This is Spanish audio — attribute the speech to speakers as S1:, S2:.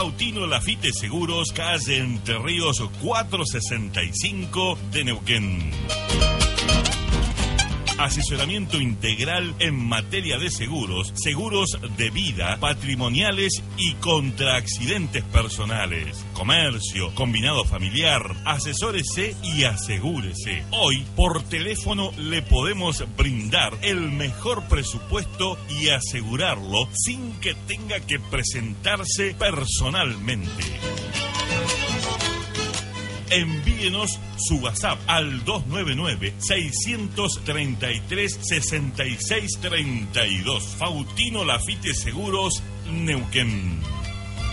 S1: Faustino Lafite Seguros, calle Entre Ríos 465 de Neuquén. Asesoramiento integral en materia de seguros, seguros de vida, patrimoniales y contra accidentes personales. Comercio, combinado familiar, asesórese y asegúrese. Hoy, por teléfono, le podemos brindar el mejor presupuesto y asegurarlo sin que tenga que presentarse personalmente. Envíenos su WhatsApp al 299-633-6632. Faustino Lafite Seguros, Neuquén.